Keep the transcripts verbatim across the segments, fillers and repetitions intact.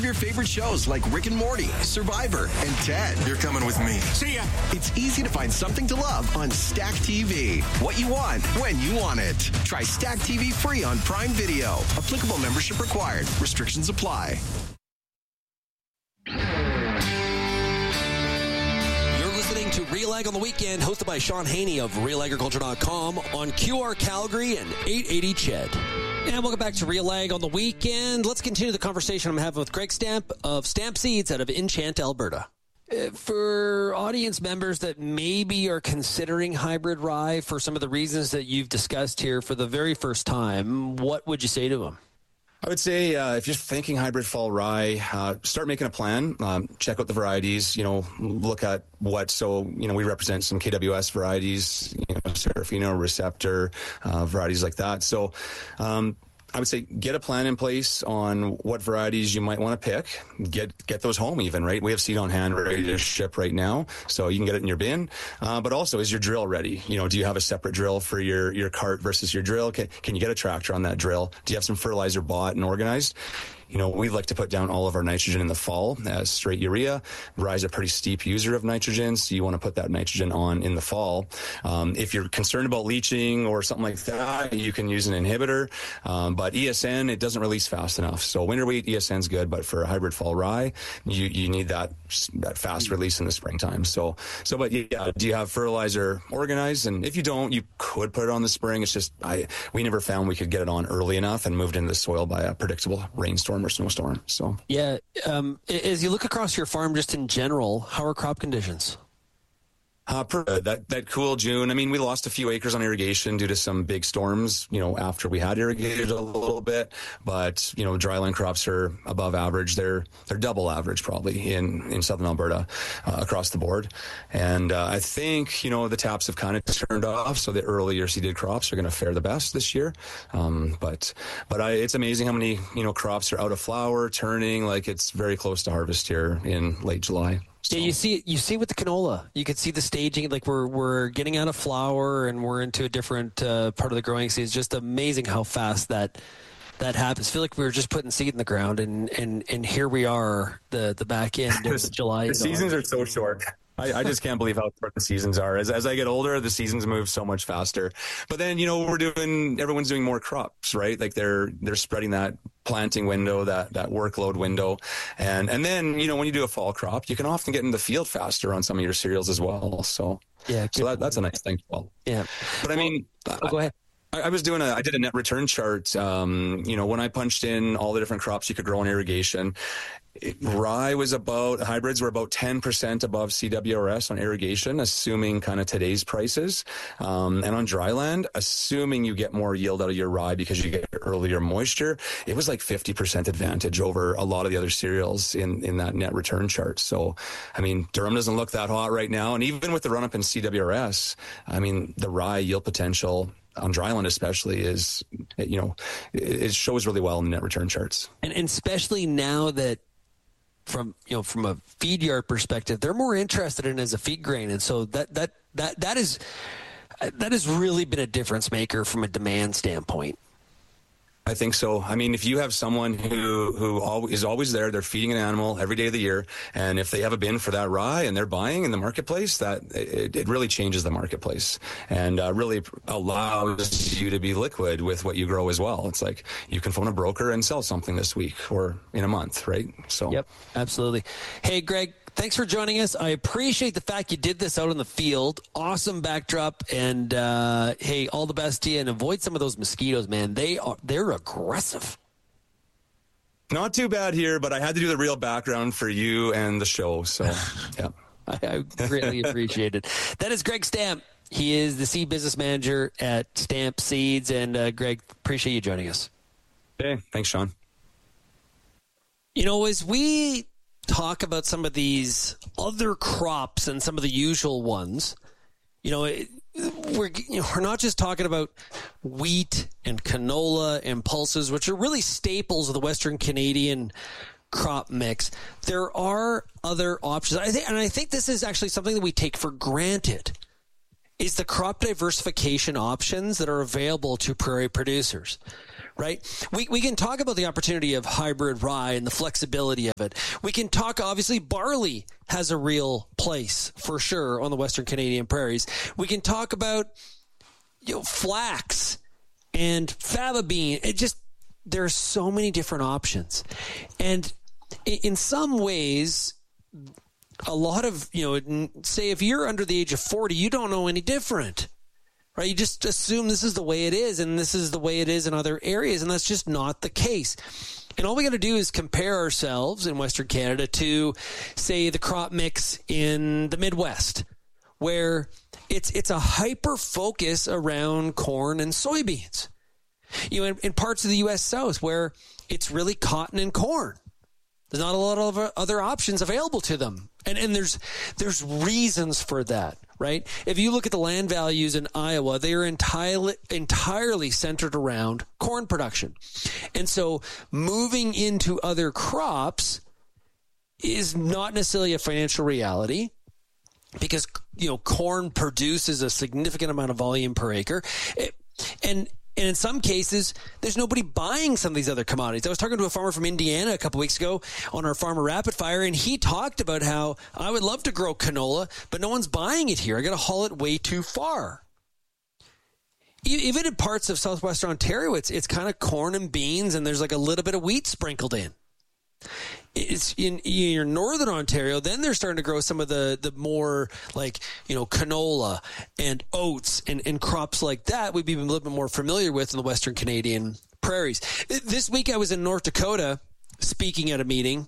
of your favorite shows like Rick and Morty, Survivor, and Ted. You're coming with me. See ya. It's easy to find something to love on Stack T V. What you want, when you want it. Try Stack T V free on Prime Video. Applicable membership required. Restrictions apply. To Real Ag on the Weekend, hosted by Sean Haney of real agriculture dot com on Q R Calgary and eight eighty C H E D. And welcome back to Real Ag on the Weekend. Let's continue the conversation I'm having with Greg Stamp of Stamp Seeds out of Enchant, Alberta. Uh, for audience members that maybe are considering hybrid rye for some of the reasons that you've discussed here for the very first time, what would you say to them? I would say uh, if you're thinking hybrid fall rye, uh, start making a plan. Um, check out the varieties. You know, look at what. So you know, we represent some K W S varieties. You know, Serafino, Receptor, uh, varieties like that. So. Um, I would say get a plan in place on what varieties you might want to pick. Get get those home even, right? We have seed on hand ready to ship right now, so you can get it in your bin. Uh, but also, is your drill ready? You know, do you have a separate drill for your, your cart versus your drill? Can, can you get a tractor on that drill? Do you have some fertilizer bought and organized? You know, we like to put down all of our nitrogen in the fall as straight urea. Rye is a pretty steep user of nitrogen, so you want to put that nitrogen on in the fall. Um, if you're concerned about leaching or something like that, you can use an inhibitor. Um, but E S N, it doesn't release fast enough. So winter wheat, E S N is good, but for a hybrid fall rye, you, you need that that fast release in the springtime. So, so, but yeah, do you have fertilizer organized? And if you don't, you could put it on the spring. It's just, I we never found we could get it on early enough and moved into the soil by a predictable rainstorm or snowstorm. So yeah, um, as you look across your farm, just in general, how are crop conditions? Uh, that that cool June. I mean, we lost a few acres on irrigation due to some big storms, you know, after we had irrigated a little bit. But, you know, dryland crops are above average. They're they're double average probably in, in southern Alberta uh, across the board. And uh, I think, you know, the taps have kind of turned off. So the earlier seeded crops are going to fare the best this year. Um, but but I, it's amazing how many, you know, crops are out of flower, turning. Like it's very close to harvest here in late July. So. Yeah, you see you see with the canola, you can see the staging, like we're we're getting out of flower and we're into a different uh, part of the growing season. It's just amazing how fast that that happens. I feel like we were just putting seed in the ground, and, and, and here we are, the the back end of July. The seasons are so short. I, I just can't believe how short the seasons are. As as I get older, the seasons move so much faster. But then, you know, we're doing, everyone's doing more crops, right? Like they're they're spreading that planting window, that that workload window. And and then, you know, when you do a fall crop, you can often get in the field faster on some of your cereals as well. So yeah, so that, that's a nice thing. Well, yeah. But I mean, oh, go ahead. I, I was doing a, I did a net return chart. Um, you know, when I punched in all the different crops you could grow in irrigation, It, rye was about, hybrids were about ten percent above C W R S on irrigation, assuming kind of today's prices. Um, and on dryland, assuming you get more yield out of your rye because you get earlier moisture, it was like fifty percent advantage over a lot of the other cereals in, in that net return chart. So, I mean, Durham doesn't look that hot right now. And even with the run up in C W R S, I mean, the rye yield potential on dryland especially is, you know, it, it shows really well in the net return charts. And, and especially now that, from you know from a feed yard perspective, they're more interested in it as a feed grain, and so that that that that is that has really been a difference maker from a demand standpoint. I think so. I mean, if you have someone who who al- is always there, they're feeding an animal every day of the year, and if they have a bin for that rye and they're buying in the marketplace, that it, it really changes the marketplace and uh, really allows you to be liquid with what you grow as well. It's like you can phone a broker and sell something this week or in a month, right? So, yep, absolutely. Hey, Greg, thanks for joining us. I appreciate the fact you did this out in the field. Awesome backdrop, and uh, hey, all the best to you. And avoid some of those mosquitoes, man. They are they're aggressive. Not too bad here, but I had to do the real background for you and the show. So, yeah, I, I greatly appreciate it. That is Greg Stamp. He is the seed business manager at Stamp Seeds, and uh, Greg, appreciate you joining us. Hey, thanks, Sean. You know, as we talk about some of these other crops and some of the usual ones, you know, it, we're you know, we're not just talking about wheat and canola and pulses, which are really staples of the Western Canadian crop mix. There are other options. I think, and I think this is actually something that we take for granted, is the crop diversification options that are available to prairie producers. Right? We we can talk about the opportunity of hybrid rye and the flexibility of it. We can talk, obviously, barley has a real place for sure on the Western Canadian prairies. We can talk about, you know, flax and faba bean. It just, there are so many different options. And in some ways, a lot of, you know, say if you're under the age of forty, you don't know any different. Right? You just assume this is the way it is, and this is the way it is in other areas, and that's just not the case. And all we got to do is compare ourselves in Western Canada to, say, the crop mix in the Midwest, where it's it's a hyper focus around corn and soybeans. You know, in, in parts of the U S South where it's really cotton and corn. There's not a lot of other options available to them. And and there's there's reasons for that, right? If you look at the land values in Iowa, they are entirely entirely centered around corn production. And so moving into other crops is not necessarily a financial reality because, you know, corn produces a significant amount of volume per acre. It, and And in some cases, there's nobody buying some of these other commodities. I was talking to a farmer from Indiana a couple weeks ago on our Farmer Rapid Fire, and he talked about how I would love to grow canola, but no one's buying it here. I got to haul it way too far. Even in parts of southwestern Ontario, it's it's kind of corn and beans, and there's like a little bit of wheat sprinkled in. It's in, in your northern Ontario, then they're starting to grow some of the, the more like, you know, canola and oats and, and crops like that we'd be a little bit more familiar with in the Western Canadian prairies. This week I was in North Dakota speaking at a meeting,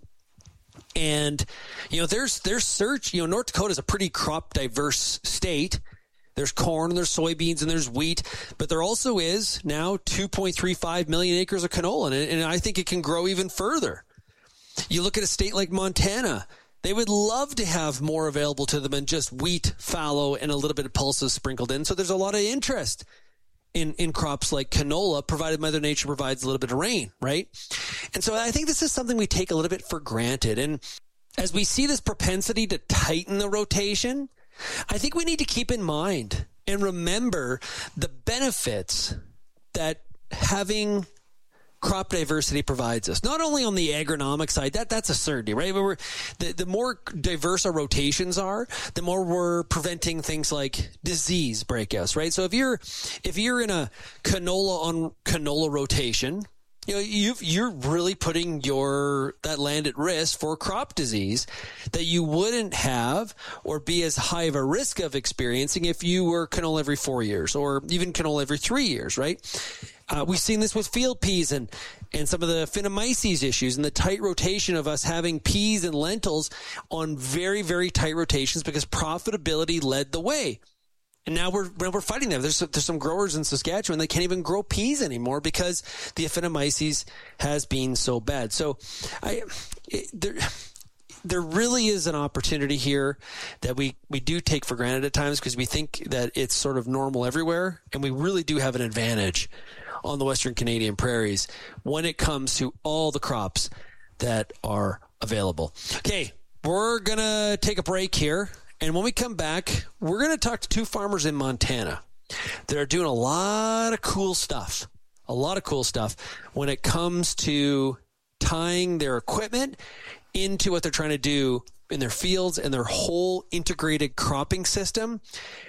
and, you know, there's, there's search, you know, North Dakota is a pretty crop diverse state. There's corn, and there's soybeans, and there's wheat, but there also is now two point three five million acres of canola, and, and I think it can grow even further. You look at a state like Montana, they would love to have more available to them than just wheat, fallow, and a little bit of pulses sprinkled in. So there's a lot of interest in, in crops like canola, provided Mother Nature provides a little bit of rain, right? And so I think this is something we take a little bit for granted. And as we see this propensity to tighten the rotation, I think we need to keep in mind and remember the benefits that having crop diversity provides us. Not only on the agronomic side, that that's a certainty, right? But we're, the, the more diverse our rotations are, the more we're preventing things like disease breakouts, right? So if you're if you're in a canola on canola rotation, you know, you've, you're really putting your that land at risk for crop disease that you wouldn't have or be as high of a risk of experiencing if you were canola every four years or even canola every three years, right? Uh, we've seen this with field peas and, and some of the Phenomyces issues and the tight rotation of us having peas and lentils on very, very tight rotations because profitability led the way. And now we're we're fighting them. There's there's some growers in Saskatchewan that can't even grow peas anymore because the Phenomyces has been so bad. So I it, there there really is an opportunity here that we, we do take for granted at times because we think that it's sort of normal everywhere, and we really do have an advantage on the Western Canadian prairies when it comes to all the crops that are available. Okay, we're going to take a break here. And when we come back, we're going to talk to two farmers in Montana that are doing a lot of cool stuff, a lot of cool stuff when it comes to tying their equipment into what they're trying to do in their fields and their whole integrated cropping system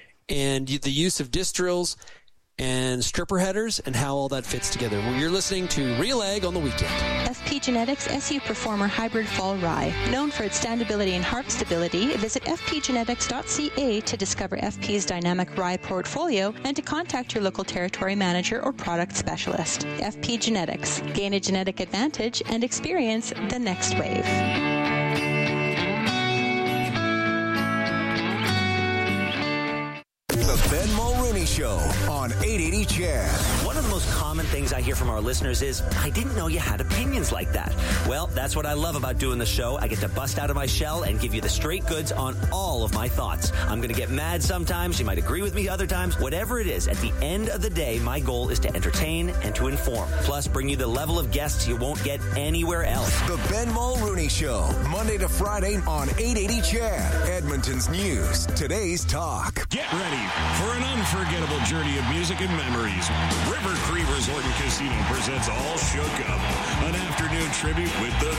and the use of disc drills and stripper headers and how all that fits together. Well, you're listening to Real Ag on the Weekend. F P Genetics S U Performer Hybrid Fall Rye. Known for its standability and harp stability, visit f p genetics dot c a to discover F P's dynamic rye portfolio and to contact your local territory manager or product specialist. F P Genetics. Gain a genetic advantage and experience the next wave. The Ben Mulroney Rooney Show on eight eighty C H E D. One of the most common things I hear from our listeners is, I didn't know you had opinions like that. Well, that's what I love about doing the show. I get to bust out of my shell and give you the straight goods on all of my thoughts. I'm going to get mad sometimes. You might agree with me other times. Whatever it is, at the end of the day, my goal is to entertain and to inform. Plus, bring you the level of guests you won't get anywhere else. The Ben Mulrooney Show, Monday to Friday on eight eighty C H E D. Edmonton's news, today's talk. Get ready for an unforgettable journey of music and memories. River Cree Resort and Casino presents All Shook Up, an afternoon tribute with the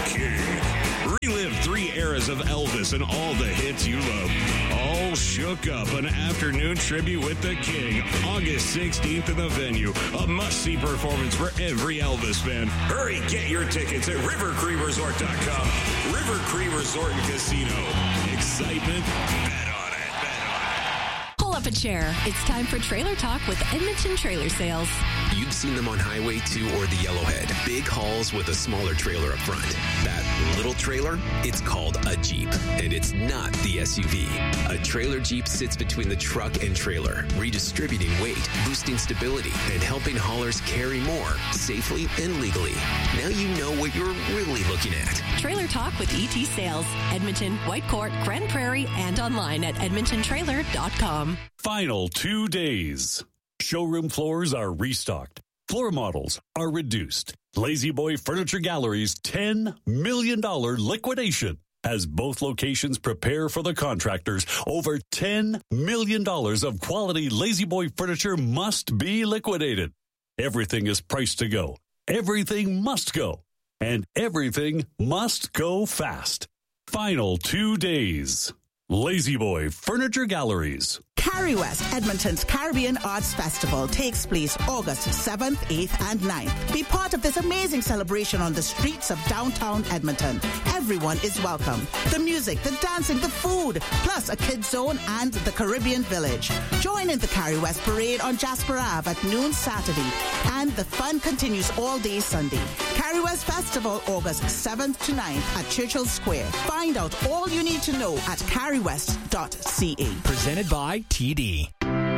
King. Relive three eras of Elvis and all the hits you love. All Shook Up, an afternoon tribute with the King. August sixteenth in the venue. A must-see performance for every Elvis fan. Hurry, get your tickets at river cree resort dot com. River Cree Resort and Casino. Excitement, bet on it, bet on it. Pull up a chair. It's time for Trailer Talk with Edmonton Trailer Sales. You've seen them on Highway two or the Yellowhead. Big hauls with a smaller trailer up front. That little trailer, it's called a Jeep, and it's not the S U V. A trailer Jeep sits between the truck and trailer, redistributing weight, boosting stability, and helping haulers carry more safely and legally. Now you know what you're really looking at. Trailer Talk with E T Sales. Edmonton, Whitecourt, Grand Prairie, and online at edmonton trailer dot com. Final two days. Showroom floors are restocked. Floor models are reduced. Lazy Boy Furniture Gallery's ten million dollars liquidation as both locations prepare for the contractors. Over ten million dollars of quality Lazy Boy furniture must be liquidated. Everything is priced to go. Everything must go. And everything must go fast. Final two days. Lazy Boy Furniture Galleries. Carrie West, Edmonton's Caribbean Arts Festival takes place August seventh, eighth, and ninth. Be part of this amazing celebration on the streets of downtown Edmonton. Everyone is welcome. The music, the dancing, the food, plus a kids zone and the Caribbean Village. Join in the Carrie West Parade on Jasper Avenue at noon Saturday. And the fun continues all day Sunday. Carrie West Festival, August seventh to ninth at Churchill Square. Find out all you need to know at carrie west dot c a. Presented by T D.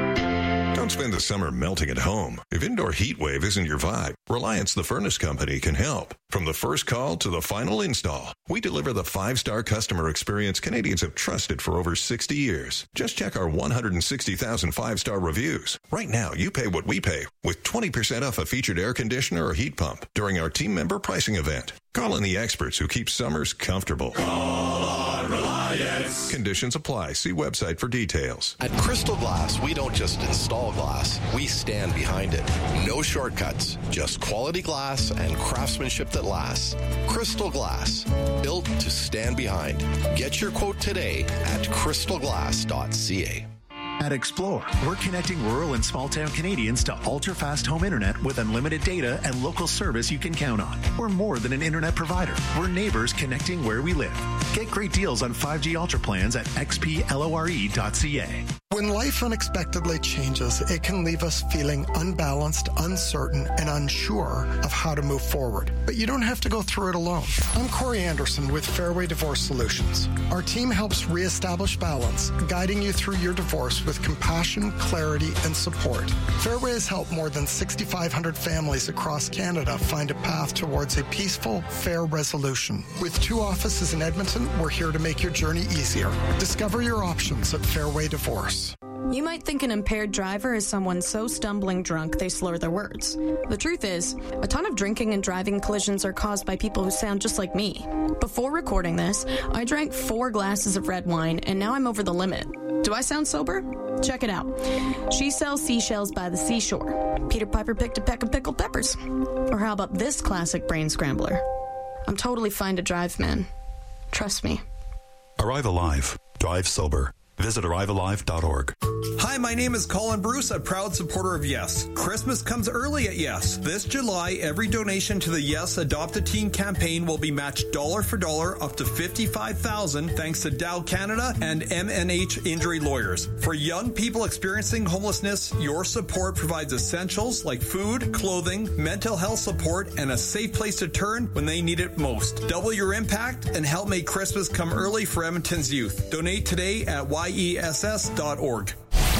Don't spend the summer melting at home. If indoor heat wave isn't your vibe, Reliance the Furnace Company can help. From the first call to the final install, we deliver the five-star customer experience Canadians have trusted for over sixty years. Just check our one hundred sixty thousand five-star reviews. Right now, you pay what we pay with twenty percent off a featured air conditioner or heat pump during our team member pricing event. Call in the experts who keep summers comfortable. Call on Reliance. Conditions apply. See website for details. At Crystal Glass, we don't just install glass. We stand behind it. No shortcuts. Just quality glass and craftsmanship that lasts. Crystal Glass. Built to stand behind. Get your quote today at crystal glass dot c a. At Explore, we're connecting rural and small-town Canadians to ultra-fast home internet with unlimited data and local service you can count on. We're more than an internet provider. We're neighbors connecting where we live. Get great deals on five G Ultra plans at x p lore dot c a. When life unexpectedly changes, it can leave us feeling unbalanced, uncertain, and unsure of how to move forward. But you don't have to go through it alone. I'm Corey Anderson with Fairway Divorce Solutions. Our team helps reestablish balance, guiding you through your divorce with compassion, clarity, and support. Fairway has helped more than six thousand five hundred families across Canada find a path towards a peaceful, fair resolution. With two offices in Edmonton, we're here to make your journey easier. Discover your options at Fairway Divorce. You might think an impaired driver is someone so stumbling drunk they slur their words. The truth is, a ton of drinking and driving collisions are caused by people who sound just like me. Before recording this, I drank four glasses of red wine and now I'm over the limit. Do I sound sober? Check it out. She sells seashells by the seashore. Peter Piper picked a peck of pickled peppers. Or how about this classic brain scrambler? I'm totally fine to drive, man. Trust me. Arrive Alive. Drive sober. Visit arrive alive dot org. Hi, my name is Colin Bruce, a proud supporter of Yes. Christmas comes early at Yes. This July, every donation to the Yes Adopt a Teen campaign will be matched dollar for dollar up to fifty-five thousand dollars thanks to Dow Canada and M N H Injury Lawyers. For young people experiencing homelessness, your support provides essentials like food, clothing, mental health support, and a safe place to turn when they need it most. Double your impact and help make Christmas come early for Edmonton's youth. Donate today at y e s s dot org.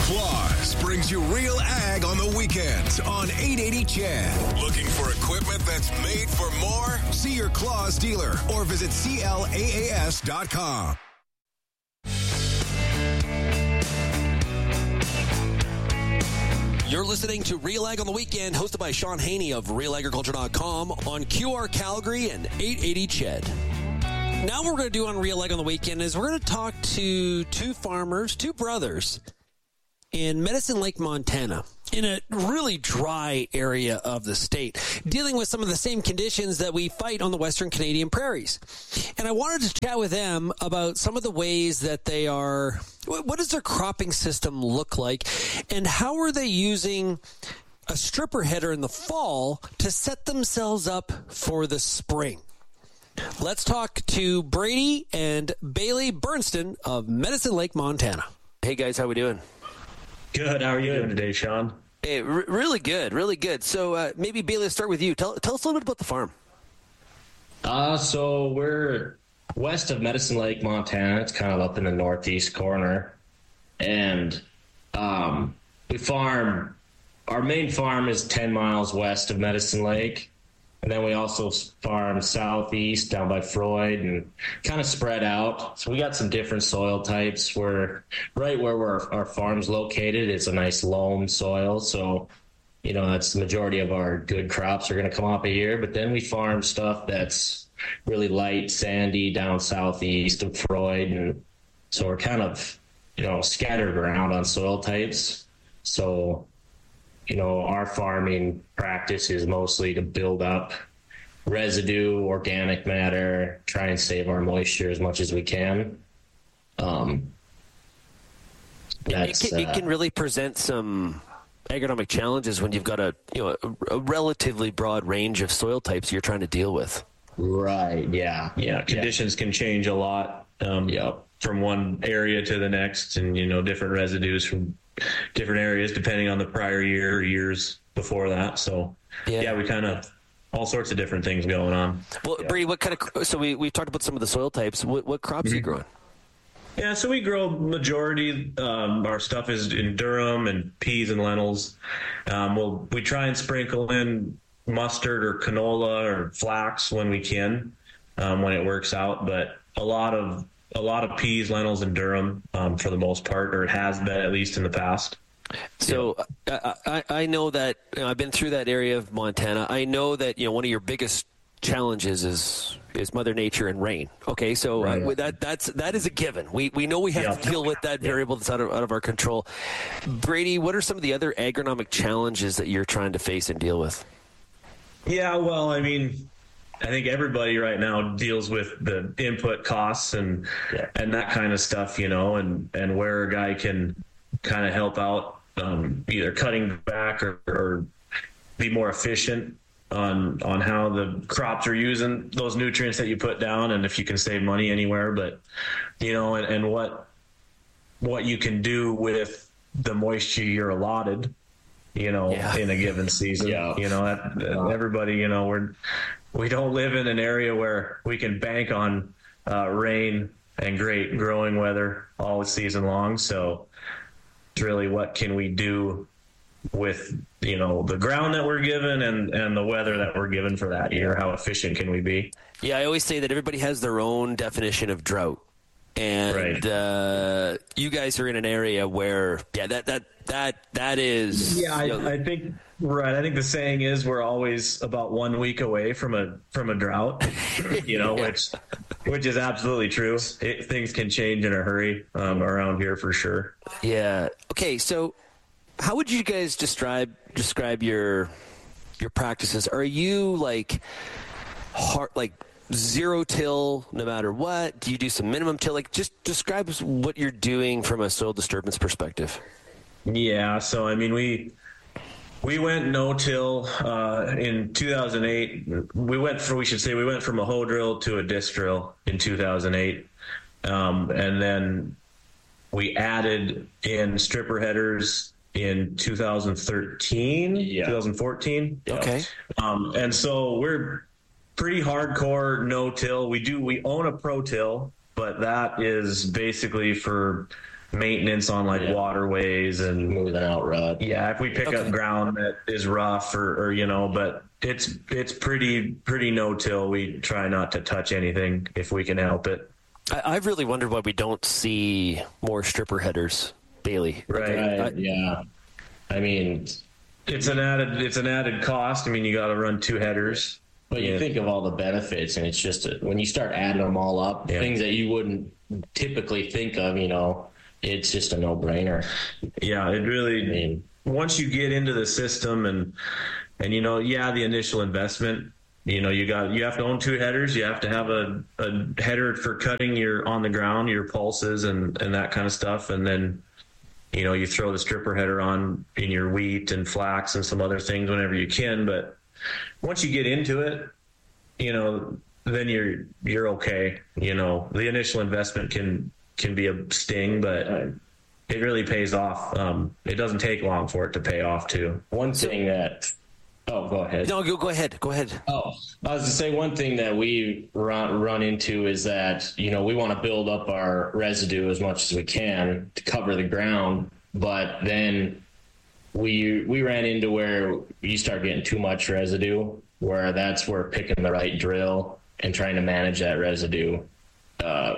Claus brings you Real Ag on the weekends on eight eighty C H E D. Looking for equipment that's made for more? See your Claus dealer or visit C L A A S dot com. You're listening to Real Ag on the Weekend, hosted by Sean Haney of real agriculture dot com on Q R Calgary and eight eighty C H E D. Now what we're going to do on Real Ag on the Weekend is we're going to talk to two farmers, two brothers in Medicine Lake, Montana, in a really dry area of the state, dealing with some of the same conditions that we fight on the Western Canadian prairies. And I wanted to chat with them about some of the ways that they are, what does their cropping system look like, and how are they using a stripper header in the fall to set themselves up for the spring. Let's talk to Brady and Bailey Bernston of Medicine Lake, Montana. Hey guys, how we doing? Good. How are you doing today, Sean? Hey, r- really good, really good. So uh, maybe Bailey, let's start with you. Tell tell us a little bit about the farm. Uh, so we're west of Medicine Lake, Montana. It's kind of up in the northeast corner, and um, we farm. Our main farm is ten miles west of Medicine Lake. And then we also farm southeast down by Freud and kind of spread out. So we got some different soil types. We're right where we're, our farm's located. It's a nice loam soil. So, you know, that's the majority of our good crops are going to come off a year. But then we farm stuff that's really light, sandy down southeast of Freud. And so we're kind of, you know, scattered around on soil types. So, you know, our farming practice is mostly to build up residue, organic matter, try and save our moisture as much as we can. Um, that's, it, can, uh, it can really present some agronomic challenges when you've got a, you know, a, a relatively broad range of soil types you're trying to deal with. Right. Yeah. Yeah. Conditions yeah. can change a lot um, yep. from one area to the next, and, you know, different residues from different areas depending on the prior year or years before that. So yeah, yeah we kind of all sorts of different things going on. Well, yeah. Brady, what kind of, so we, we've talked about some of the soil types. What, what crops mm-hmm. are you growing? Yeah, so we grow majority, um, our stuff is in durum and peas and lentils. Um, we'll, we try and sprinkle in mustard or canola or flax when we can, um, when it works out. But a lot of, a lot of peas, lentils, and durum um, for the most part, or it has been at least in the past. So yeah. I, I, I know that, you know, I've been through that area of Montana. I know that, you know, one of your biggest challenges is is Mother Nature and rain. Okay, so right. uh, that that's that is a given. We we know we have yeah. to deal with that variable that's out of out of our control. Brady, what are some of the other agronomic challenges that you're trying to face and deal with? Yeah, well, I mean, I think everybody right now deals with the input costs and yeah. and that kind of stuff, you know, and, and where a guy can kind of help out, um, either cutting back or, or be more efficient on on how the crops are using those nutrients that you put down, and if you can save money anywhere. But, you know, and, and what what you can do with the moisture you're allotted, you know, yeah. in a given season. Yeah. You know, that, that everybody, you know, we're we don't live in an area where we can bank on uh, rain and great growing weather all season long. So it's really what can we do with, you know, the ground that we're given and, and the weather that we're given for that year. How efficient can we be? Yeah, I always say that everybody has their own definition of drought. And right. uh, you guys are in an area where, yeah, that that that that is. Yeah, I, you know, I think right. I think the saying is we're always about one week away from a from a drought. You know, yeah. which which is absolutely true. It, things can change in a hurry um, around here for sure. Yeah. Okay. So, how would you guys describe describe your your practices? Are you like hard like? Zero till no matter what? Do you do some minimum till? Like, just describe what you're doing from a soil disturbance perspective. Yeah, so I mean, we we went no till uh, in two thousand eight. We went for we should say we went from a hoe drill to a disc drill in two thousand eight, um, and then we added in stripper headers in two thousand thirteen, yeah. two thousand fourteen. Okay, um, and so we're pretty hardcore no-till. We do we own a pro-till, but that is basically for maintenance on like yeah. waterways and moving out rut. Yeah, if we pick okay. up ground that is rough or, or you know, but it's it's pretty pretty no-till. We try not to touch anything if we can help it. I, I've really wondered why we don't see more stripper headers, Bailey. Right. right. I, yeah. I mean, it's an added it's an added cost. I mean, you got to run two headers. But you yeah. think of all the benefits, and it's just a, when you start adding them all up, yeah. things that you wouldn't typically think of, you know. It's just a no-brainer. Yeah, it really. I mean, once you get into the system, and and you know, yeah, the initial investment. You know, you got you have to own two headers. You have to have a, a header for cutting your on the ground, your pulses, and and that kind of stuff. And then, you know, you throw the stripper header on in your wheat and flax and some other things whenever you can. But once you get into it, you know, then you're you're okay. You know, the initial investment can. can be a sting, but it really pays off. Um, it doesn't take long for it to pay off too. One thing that, oh, go ahead. No, go, go ahead. Go ahead. Oh, I was to say one thing that we run, run into is that, you know, we want to build up our residue as much as we can to cover the ground. But then we, we ran into where you start getting too much residue, where that's where picking the right drill and trying to manage that residue, uh,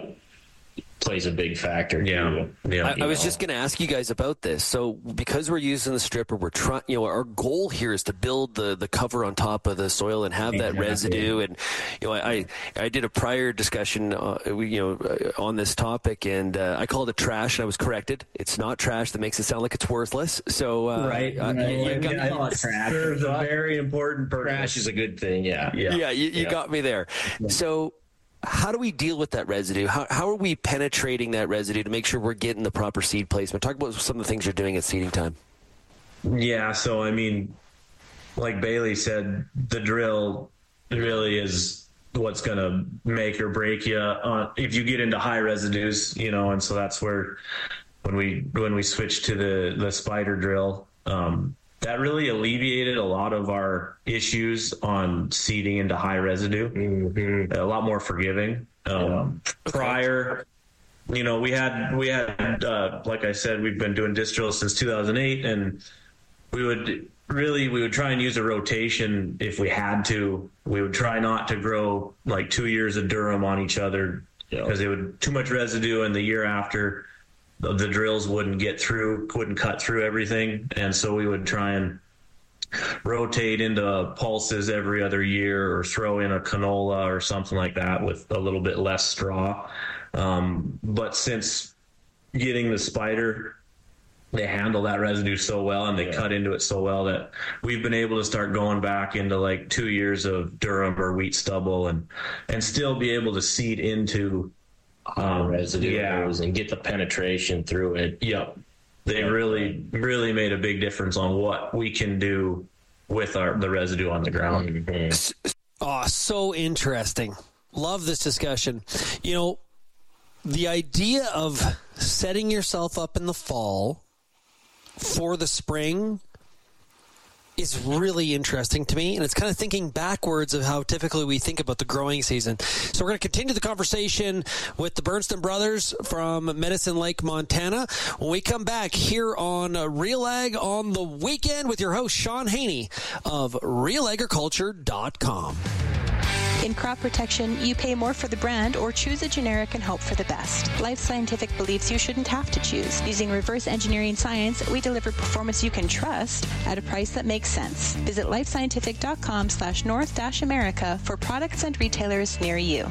plays a big factor. Yeah, yeah. I, I was just going to ask you guys about this. So, because we're using the stripper, we're trying. You know, our goal here is to build the, the cover on top of the soil and have that exactly. residue. And you know, I I did a prior discussion, uh, you know, on this topic, and uh, I called it trash, and I was corrected. It's not trash. That makes it sound like it's worthless. So, uh, right, uh, right. You, you got, yeah, I trash. Serves a very important purpose. Trash is a good thing. Yeah, yeah. Yeah, you, you yeah. got me there. Yeah. So. How do we deal with that residue? How how are we penetrating that residue to make sure we're getting the proper seed placement? Talk about some of the things you're doing at seeding time. Yeah, so I mean, like Bailey said, the drill really is what's going to make or break you on, if you get into high residues, you know, and so that's where when we when we switched to the the spider drill, um, that really alleviated a lot of our issues on seeding into high residue. Mm-hmm. A lot more forgiving. Um, yeah. Prior, you know, we had we had uh, like I said, we've been doing disc drills since two thousand eight, and we would really we would try and use a rotation if we had to. We would try not to grow like two years of durum on each other because yeah. it would too much residue, and the year after, the drills wouldn't get through, wouldn't cut through everything. And so we would try and rotate into pulses every other year or throw in a canola or something like that with a little bit less straw. Um, but since getting the spider, they handle that residue so well and they yeah. cut into it so well that we've been able to start going back into like two years of durum or wheat stubble and, and still be able to seed into Um, residue yeah. and get the penetration through it. Yep. They yep. really, really made a big difference on what we can do with our the residue on the ground. Mm-hmm. Oh, so interesting. Love this discussion. You know, the idea of setting yourself up in the fall for the spring is really interesting to me, and it's kind of thinking backwards of how typically we think about the growing season. So we're going to continue the conversation with the Bernston brothers from Medicine Lake, Montana, when we come back here on Real Ag on the Weekend with your host, Sean Haney of real agriculture dot com. In crop protection, you pay more for the brand or choose a generic and hope for the best. Life Scientific believes you shouldn't have to choose. Using reverse engineering science, we deliver performance you can trust at a price that makes sense. Visit lifescientific.com slash north dash America for products and retailers near you.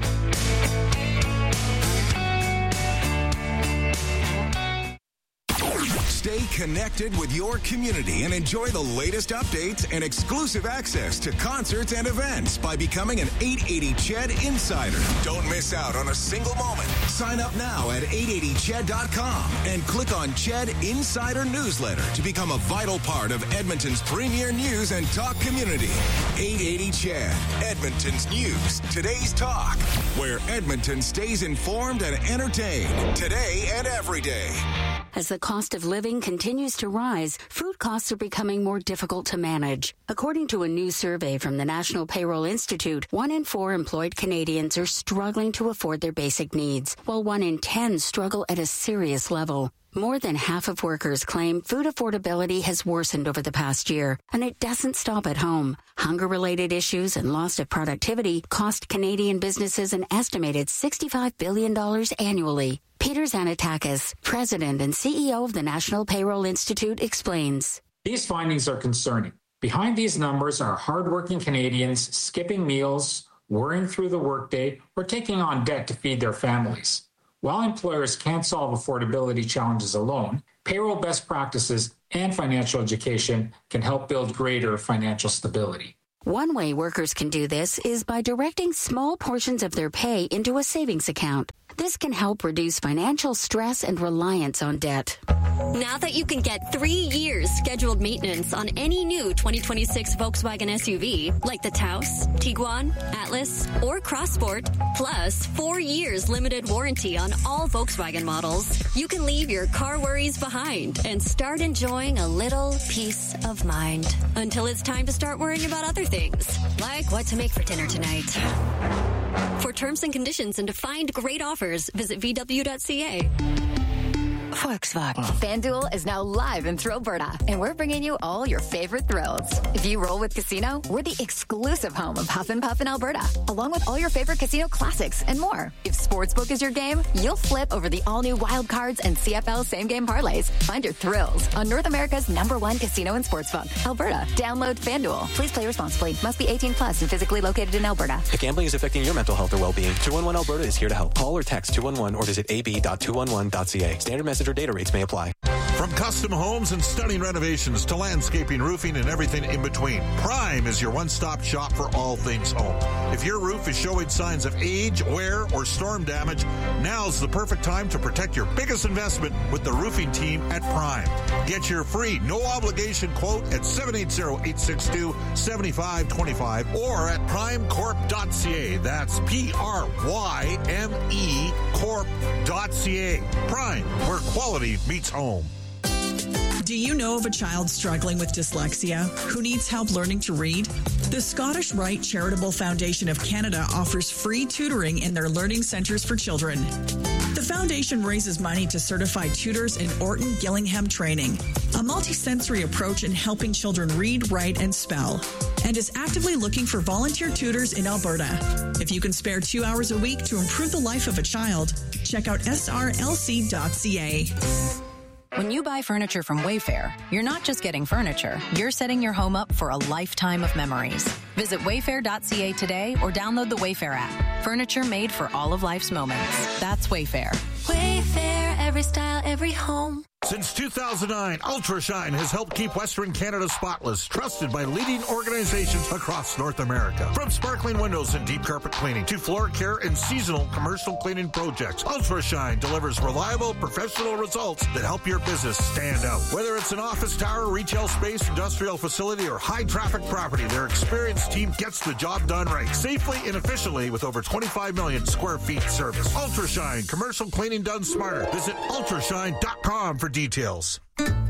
Stay connected with your community and enjoy the latest updates and exclusive access to concerts and events by becoming an eight eighty C H E D Insider. Don't miss out on a single moment. Sign up now at eight eighty C H E D dot com and click on C H E D Insider Newsletter to become a vital part of Edmonton's premier news and talk community. eight eighty C H E D, Edmonton's news, today's talk. where Edmonton stays informed and entertained today and every day. As the cost of living continues to rise, food costs are becoming more difficult to manage. According to a new survey from the National Payroll Institute, one in four employed Canadians are struggling to afford their basic needs, while one in ten struggle at a serious level. More than half of workers claim food affordability has worsened over the past year, and it doesn't stop at home. Hunger-related issues and loss of productivity cost Canadian businesses an estimated sixty-five billion dollars annually. Peter Zanatakis, president and C E O of the National Payroll Institute, explains. These findings are concerning. Behind these numbers are hardworking Canadians skipping meals, worrying through the workday, or taking on debt to feed their families. While employers can't solve affordability challenges alone, payroll best practices and financial education can help build greater financial stability. One way workers can do this is by directing small portions of their pay into a savings account. This can help reduce financial stress and reliance on debt. Now that you can get three years scheduled maintenance on any new twenty twenty-six Volkswagen S U V, like the Taos, Tiguan, Atlas, or Crossport, plus four years limited warranty on all Volkswagen models, you can leave your car worries behind and start enjoying a little peace of mind. Until it's time to start worrying about other things, like what to make for dinner tonight. For terms and conditions and to find great offers, visit v w dot c a. Volkswagen. FanDuel is now live in Thrillberta, and we're bringing you all your favorite thrills. If you roll with Casino, we're the exclusive home of Huff and Puff in Alberta, along with all your favorite casino classics and more. If Sportsbook is your game, you'll flip over the all-new Wild Cards and C F L same-game parlays. Find your thrills on North America's number one casino and sportsbook, Alberta. Download FanDuel. Please play responsibly. Must be eighteen plus and physically located in Alberta. If gambling is affecting your mental health or well-being, two one one Alberta is here to help. Call or text two one one or visit a b dot two one one dot c a. Standard message or data rates may apply. From custom homes and stunning renovations to landscaping, roofing, and everything in between, Prime is your one-stop shop for all things home. If your roof is showing signs of age, wear, or storm damage, now's the perfect time to protect your biggest investment with the roofing team at Prime. Get your free, no-obligation quote at seven eight zero, eight six two, seven five two five or at prime corp dot c a. That's P R Y M E corp dot c a. Prime, where quality meets home. Do you know of a child struggling with dyslexia who needs help learning to read? The Scottish Rite Charitable Foundation of Canada offers free tutoring in their learning centres for children. The foundation raises money to certify tutors in Orton Gillingham training, a multisensory approach in helping children read, write, and spell, and is actively looking for volunteer tutors in Alberta. If you can spare two hours a week to improve the life of a child, check out s r l c dot c a. When you buy furniture from Wayfair, you're not just getting furniture, you're setting your home up for a lifetime of memories. Visit wayfair dot c a today or download the Wayfair app. Furniture made for all of life's moments. That's Wayfair. Wayfair, every style, every home. Since two thousand nine, Ultrashine has helped keep Western Canada spotless, trusted by leading organizations across North America. From sparkling windows and deep carpet cleaning to floor care and seasonal commercial cleaning projects, Ultrashine delivers reliable, professional results that help your business stand out. Whether it's an office tower, retail space, industrial facility, or high-traffic property, their experienced team gets the job done right, safely and efficiently with over twenty-five million square feet service. Ultrashine, commercial cleaning done smarter. Visit ultrashine dot com for details.